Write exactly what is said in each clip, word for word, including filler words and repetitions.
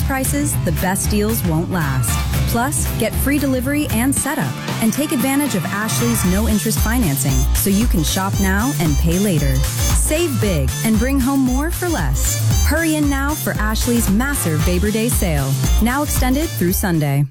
best prices, the best deals won't last. Plus, get free delivery and setup, and take advantage of Ashley's no-interest financing so you can shop now and pay later. Save big and bring home more for less. Hurry in now for Ashley's massive Labor Day sale, now extended through Sunday.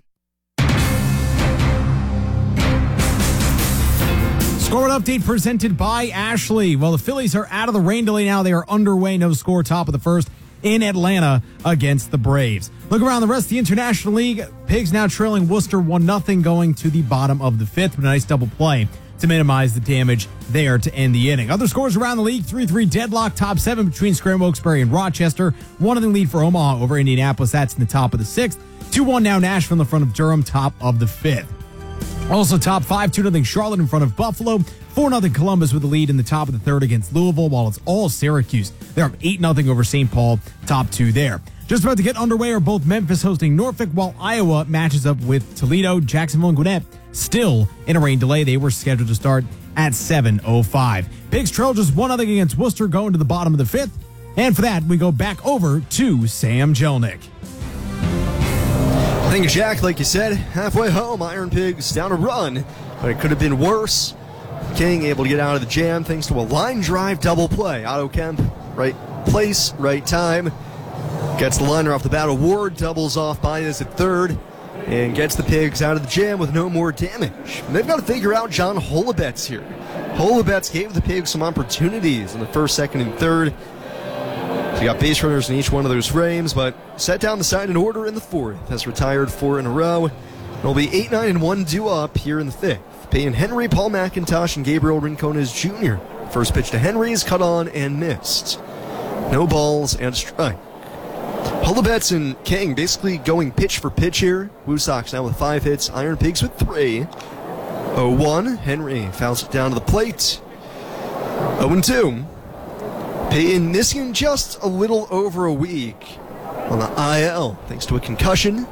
Score update presented by Ashley. Well, the Phillies are out of the rain delay now. They are underway. No score, top of the first in Atlanta against the Braves. Look around the rest of the International League. Pigs now trailing Worcester one nothing going to the bottom of the fifth. But a nice double play to minimize the damage there to end the inning. Other scores around the league, three three deadlock, top seven between Scranton, Wilkes-Barre, and Rochester. one nothing lead for Omaha over Indianapolis. That's in the top of the sixth. two one now Nashville in the front of Durham, top of the fifth. Also top five, two nothing Charlotte in front of Buffalo. four nothing Columbus with the lead in the top of the third against Louisville, while it's all Syracuse. They're up eight nothing over Saint Paul, top two there. Just about to get underway are both Memphis hosting Norfolk, while Iowa matches up with Toledo. Jacksonville and Gwinnett still in a rain delay. They were scheduled to start at seven oh five. Pigs trail just one nothing against Worcester going to the bottom of the fifth. And for that, we go back over to Sam Jelnick. Thank you, Jack. Like you said, halfway home, Iron Pigs down a run, but it could have been worse. King able to get out of the jam thanks to a line drive double play. Otto Kemp, right place, right time. Gets the liner off the bat. Award doubles off Baez at third and gets the Pigs out of the jam with no more damage. And they've got to figure out John Holubetz here. Holubetz gave the Pigs some opportunities in the first, second, and third. So you got base runners in each one of those frames, but set down the side in order in the fourth. Has retired four in a row. It'll be eight nine and one due up here in the fifth. Payne Henry, Paul McIntosh, and Gabriel Rincones Junior First pitch to Henry is cut on and missed. No balls and a strike. Holubetz and King basically going pitch for pitch here. Woo Sox now with five hits. Iron Pigs with three. oh one. Henry fouls it down to the plate. oh and two. Peyton missing just a little over a week on the I L thanks to a concussion.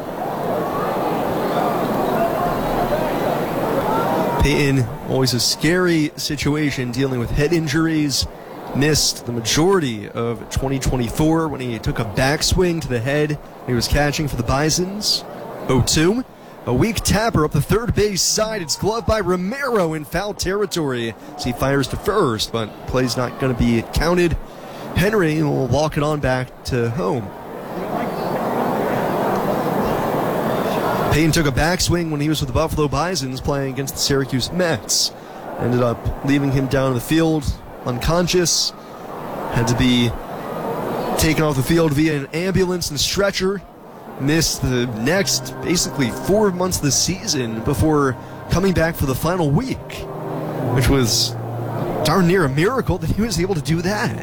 Peyton, always a scary situation dealing with head injuries. Missed the majority of twenty twenty-four when he took a backswing to the head when he was catching for the Bisons. oh two. A weak tapper up the third base side. It's gloved by Romero in foul territory as he fires to first, but play's not going to be counted. Henry will walk it on back to home. Payne took a backswing when he was with the Buffalo Bisons playing against the Syracuse Mets. Ended up leaving him down in the field unconscious. Had to be taken off the field via an ambulance and stretcher. Missed the next basically four months of the season before coming back for the final week, which was darn near a miracle that he was able to do that.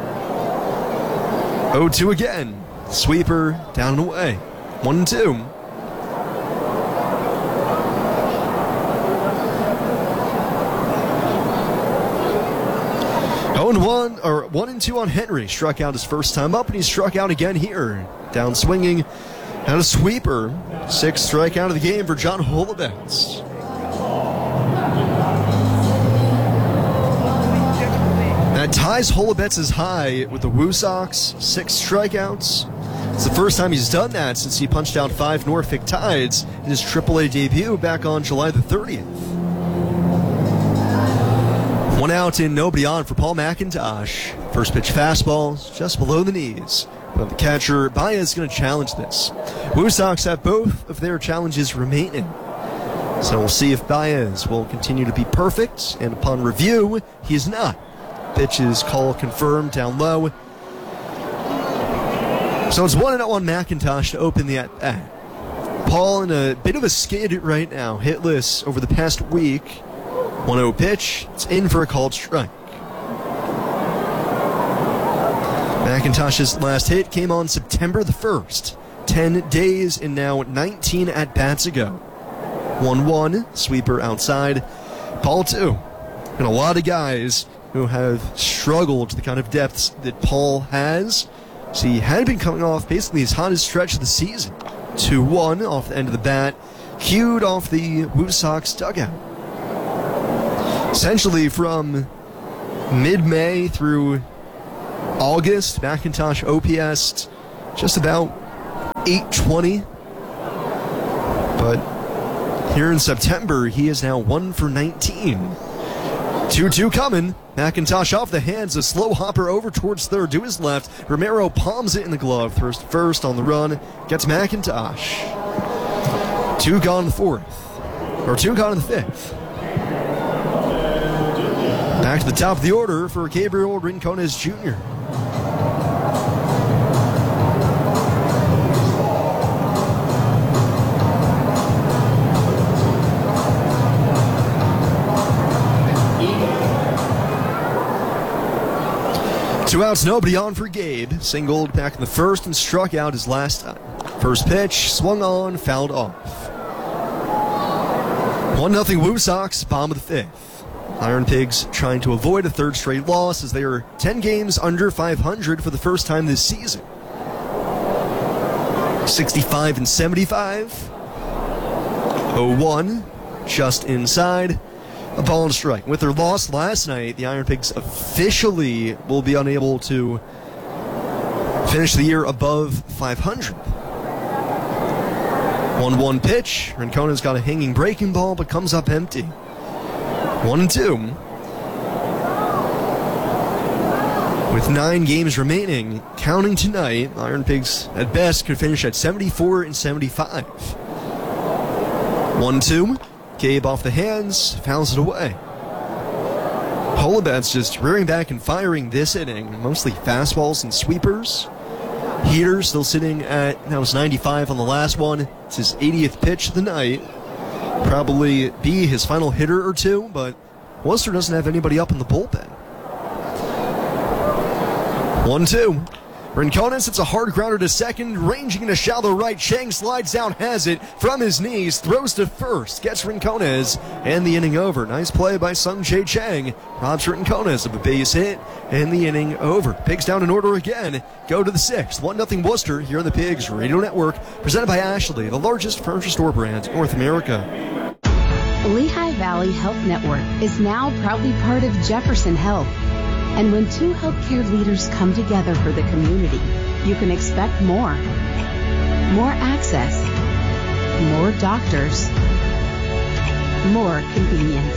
oh two again. Sweeper down and away. one and two. oh and one, or one and two on Henry. Struck out his first time up, and he struck out again here. Down swinging. And a sweeper. Sixth strikeout of the game for John Holubetz. That ties Holubetz's high with the Woo Sox. Six strikeouts. It's the first time he's done that since he punched out five Norfolk Tides in his triple A debut back on July the thirtieth. One out and nobody on for Paul McIntosh. First pitch fastball just below the knees. But the catcher, Baez, is going to challenge this. Woo Sox have both of their challenges remaining. So we'll see if Baez will continue to be perfect. And upon review, he is not. Pitch is call confirmed down low. So it's one and oh on McIntosh to open the at-bat. Paul in a bit of a skid right now. Hitless over the past week. one oh pitch. It's in for a called strike. McIntosh's last hit came on September the first. Ten days and now nineteen at-bats ago. one one, sweeper outside. Paul two. And a lot of guys who have struggled to the kind of depths that Paul has. So he had been coming off basically his hottest stretch of the season. two one off the end of the bat. Cued off the Woo Sox dugout. Essentially from mid-May through August, McIntosh O P S just about eight twenty. But here in September, he is now one for nineteen. two two coming. McIntosh off the hands. A slow hopper over towards third to his left. Romero palms it in the glove. First, first on the run. Gets McIntosh. Two gone in the fourth. Or two gone in the fifth. Back to the top of the order for Gabriel Rincones Junior Two outs, nobody on for Gabe. Singled back in the first and struck out his last time. First pitch, swung on, fouled off. one nothing Woo Sox, bottom of the fifth. Iron Pigs trying to avoid a third straight loss as they are ten games under five hundred for the first time this season. sixty-five and seventy-five. oh one, just inside. A ball and a strike. With their loss last night, the Iron Pigs officially will be unable to finish the year above five hundred. one one pitch. Rincones got a hanging breaking ball, but comes up empty. one and two. With nine games remaining, counting tonight, Iron Pigs at best could finish at seventy-four and seventy-five. one two. Gabe off the hands, fouls it away. Holobet's just rearing back and firing this inning, mostly fastballs and sweepers. Heater still sitting at, that was ninety-five on the last one. It's his eightieth pitch of the night. Probably be his final hitter or two, but Worcester doesn't have anybody up in the bullpen. one two. Rincones hits a hard grounder to second, ranging into shallow right. Chang slides down, has it from his knees, throws to first, gets Rincones, and the inning over. Nice play by Sung Jae Chang. Robs Rincones of a base hit, and the inning over. Pigs down in order again. Go to the sixth. one nothing Worcester here on the Pigs Radio Network, presented by Ashley, the largest furniture store brand in North America. Lehigh Valley Health Network is now proudly part of Jefferson Health. And when two healthcare leaders come together for the community, you can expect more. More access. More doctors. More convenience.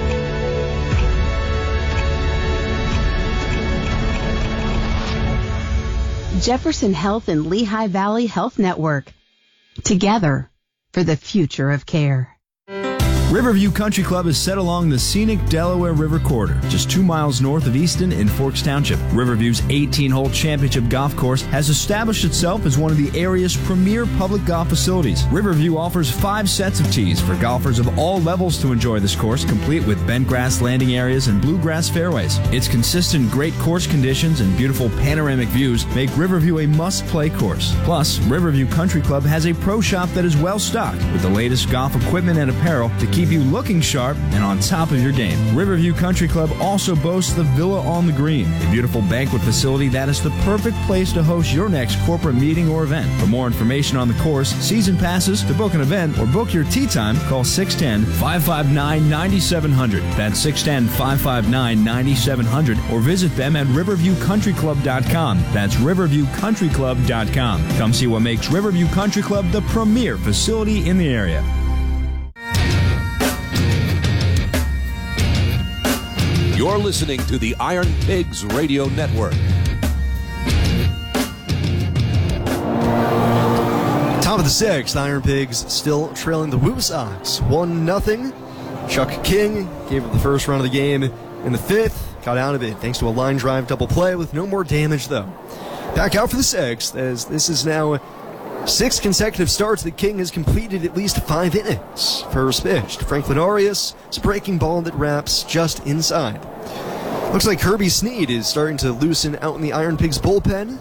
Jefferson Health and Lehigh Valley Health Network. Together for the future of care. Riverview Country Club is set along the scenic Delaware River corridor, just two miles north of Easton in Forks Township. Riverview's eighteen-hole championship golf course has established itself as one of the area's premier public golf facilities. Riverview offers five sets of tees for golfers of all levels to enjoy this course, complete with bent grass landing areas and bluegrass fairways. Its consistent great course conditions and beautiful panoramic views make Riverview a must-play course. Plus, Riverview Country Club has a pro shop that is well-stocked with the latest golf equipment and apparel to keep you looking sharp and on top of your game. Riverview Country Club also boasts the Villa on the Green, a beautiful banquet facility that is the perfect place to host your next corporate meeting or event. For more information on the course, season passes, to book an event, or book your tee time, call six one zero, five five nine, nine seven zero zero. That's six one zero, five five nine, nine seven zero zero, or visit them at riverview country club dot com. That's riverview country club dot com. Come see what makes Riverview Country Club the premier facility in the area. You're listening to the Iron Pigs Radio Network. Top of the sixth, Iron Pigs still trailing the Woo Sox one nothing. Chuck King gave up the first run of the game in the fifth. Got out of it thanks to a line drive double play with no more damage, though. Back out for the sixth, as this is now six consecutive starts that King has completed at least five innings. First pitch to Franklin Arias. It's a breaking ball that wraps just inside. Looks like Kirby Snead is starting to loosen out in the Iron Pigs bullpen.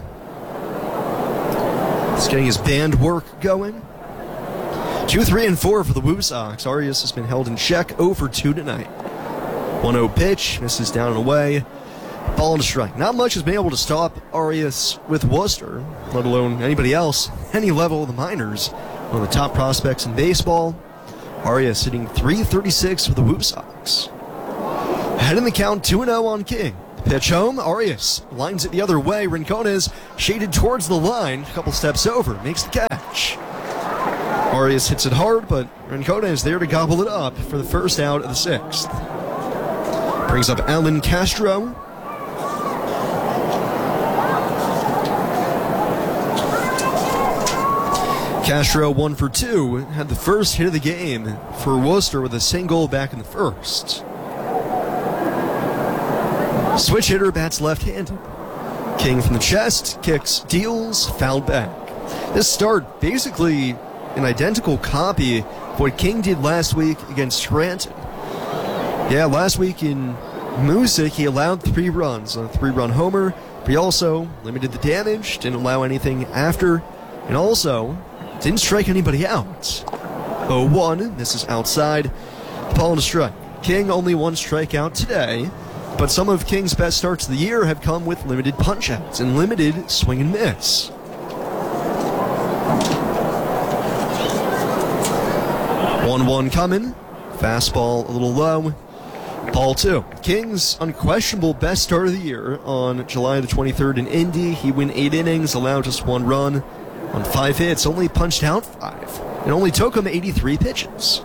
He's getting his band work going. Two, three, and four for the Woo Sox. Arias has been held in check oh for two tonight. one oh pitch, misses down and away. Ball and a strike. Not much has been able to stop Arias with Worcester, let alone anybody else, any level of the minors. One of the top prospects in baseball. Arias hitting three thirty-six for the Woo Sox. Ahead in the count, two and oh on King. Pitch home, Arias lines it the other way. Rincones shaded towards the line, a couple steps over, makes the catch. Arias hits it hard, but Rincones is there to gobble it up for the first out of the sixth. Brings up Alan Castro. Castro, one for two, had the first hit of the game for Worcester with a single back in the first. Switch hitter bats left-handed. King from the chest, kicks, deals, fouled back. This start basically an identical copy of what King did last week against Scranton. Yeah, last week in Moosic, he allowed three runs on a three-run homer, but he also limited the damage, didn't allow anything after, and also didn't strike anybody out. oh one, this is outside, ball and a strike. King only one strikeout today, but some of King's best starts of the year have come with limited punch-outs and limited swing and miss. one one coming, fastball a little low, ball two. King's unquestionable best start of the year on July the twenty-third in Indy. He went eight innings, allowed just one run on five hits, only punched out five. It only took him eighty-three pitches.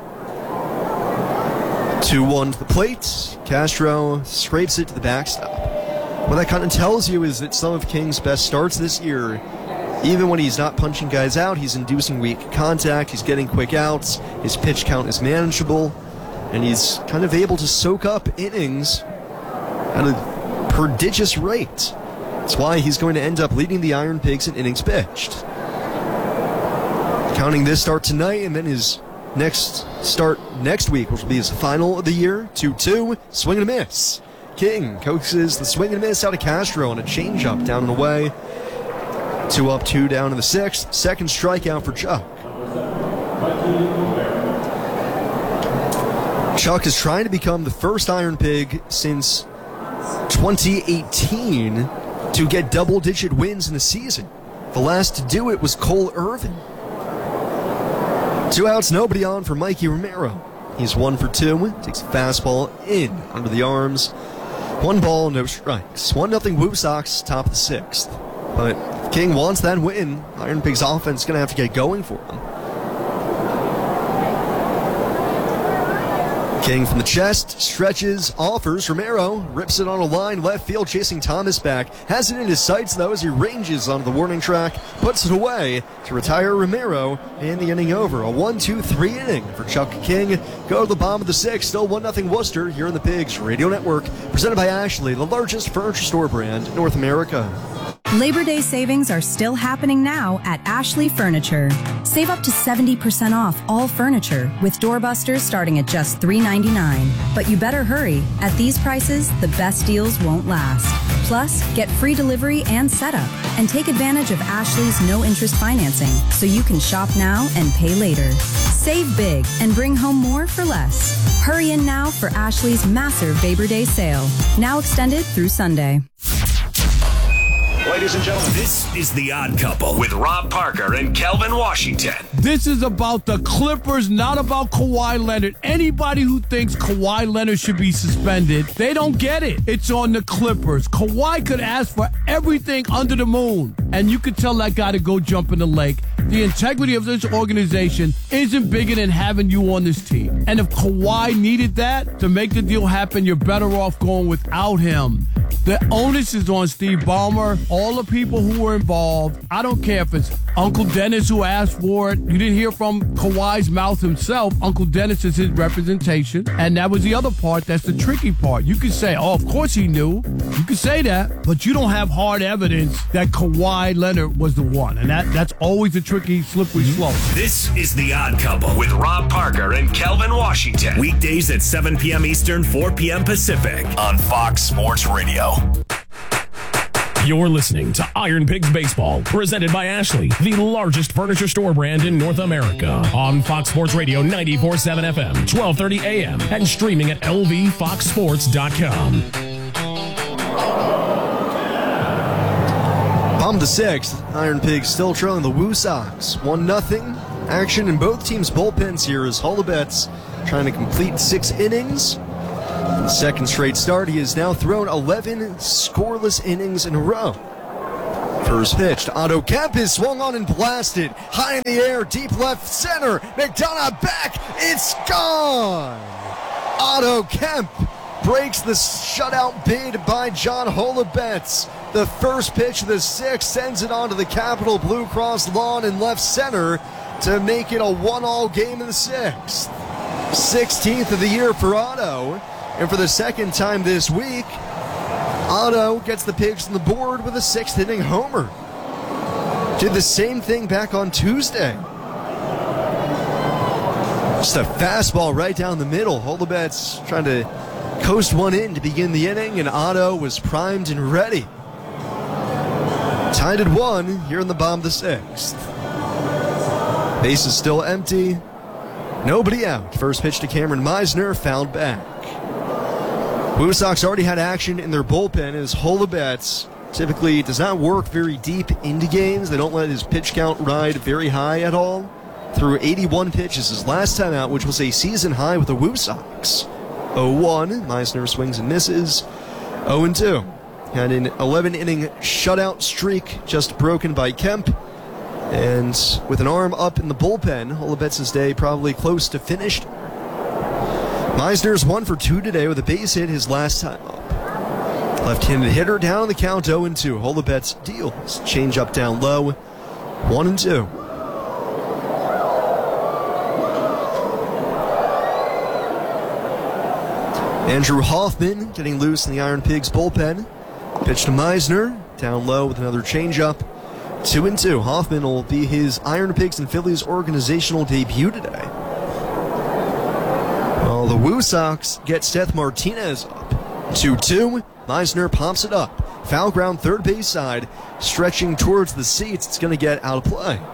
two one to the plate. Castro scrapes it to the backstop. What that kind of tells you is that some of King's best starts this year, even when he's not punching guys out, he's inducing weak contact, he's getting quick outs, his pitch count is manageable, and he's kind of able to soak up innings at a prodigious rate. That's why he's going to end up leading the Iron Pigs in innings pitched. Counting this start tonight and then his next start next week, which will be his final of the year. two two, swing and a miss. King coaxes the swing and a miss out of Castro on a changeup down and away. Two up, two down in the sixth. Second strikeout for Chuck. Chuck is trying to become the first Iron Pig since twenty eighteen to get double-digit wins in a season. The last to do it was Cole Irvin. Two outs, nobody on for Mikey Romero. He's one for two, takes a fastball in under the arms. One ball, no strikes. one nothing Woo Sox, top of the sixth. But if King wants that win, Iron Pig's offense is going to have to get going for him. King from the chest, stretches, offers. Romero rips it on a line, left field, chasing Thomas back. Has it in his sights, though, as he ranges onto the warning track, puts it away to retire Romero, and the inning over. A one two three inning for Chuck King. Go to the bottom of the sixth, still one nothing Worcester here in the Pigs Radio Network, presented by Ashley, the largest furniture store brand in North America. Labor Day savings are still happening now at Ashley Furniture. Save up to seventy percent off all furniture with doorbusters starting at just three ninety-nine. But you better hurry. At these prices, the best deals won't last. Plus, get free delivery and setup, and take advantage of Ashley's no-interest financing so you can shop now and pay later. Save big and bring home more for less. Hurry in now for Ashley's massive Labor Day sale, now extended through Sunday. Ladies and gentlemen, this is The Odd Couple with Rob Parker and Kelvin Washington. This is about the Clippers, not about Kawhi Leonard. Anybody who thinks Kawhi Leonard should be suspended, they don't get it. It's on the Clippers. Kawhi could ask for everything under the moon, and you could tell that guy to go jump in the lake. The integrity of this organization isn't bigger than having you on this team. And if Kawhi needed that to make the deal happen, you're better off going without him. The onus is on Steve Ballmer, all the people who were involved. I don't care if it's Uncle Dennis who asked for it. You didn't hear from Kawhi's mouth himself. Uncle Dennis is his representation. And that was the other part. That's the tricky part. You could say, oh, of course he knew. You could say that. But you don't have hard evidence that Kawhi Leonard was the one. And that, that's always a tricky, slippery slope. This is The Odd Couple with Rob Parker and Kelvin Washington. Weekdays at seven p.m. Eastern, four p.m. Pacific on Fox Sports Radio. You're listening to Iron Pigs Baseball, presented by Ashley, the largest furniture store brand in North America. On Fox Sports Radio ninety-four point seven F M, twelve thirty A M, and streaming at L V fox sports dot com. Bottom to sixth, Iron Pigs still trailing the Woo Sox. one nothing. Action in both teams' bullpens here as Holubets trying to complete six innings. For the second straight start, he has now thrown eleven scoreless innings in a row. First pitch to Otto Kemp is swung on and blasted. High in the air, deep left center. McDonough back. It's gone. Otto Kemp breaks the shutout bid by John Holubetz. The first pitch of the sixth sends it onto the Capital Blue Cross lawn in left center to make it a one-all game in the sixth. sixteenth of the year for Otto. And for the second time this week, Otto gets the Pigs on the board with a sixth inning homer. Did the same thing back on Tuesday. Just a fastball right down the middle. Holubetz trying to coast one in to begin the inning, and Otto was primed and ready. Tied at one here in the bottom of the sixth. Base is still empty. Nobody out. First pitch to Cameron Meisner, fouled back. Blue Sox already had action in their bullpen as Holubetz typically does not work very deep into games. They don't let his pitch count ride very high at all. Through eighty-one pitches his last time out, which was a season high with the Woo Sox. oh one, Meisner swings and misses. oh and two. Had an eleven inning shutout streak just broken by Kemp. And with an arm up in the bullpen, Holubetz's day probably close to finished. Meisner's one for two today with a base hit his last time up. Left-handed hitter down on the count, oh and two. Holubetz deals. Change up down low, one and two. Andrew Hoffman getting loose in the Iron Pigs bullpen. Pitch to Meisner, down low with another changeup. Two and two. Hoffman will be his Iron Pigs and Phillies organizational debut today. Well, the Woo Sox get Seth Martinez up. two two. Meisner pops it up. Foul ground third base side. Stretching towards the seats. It's going to get out of play.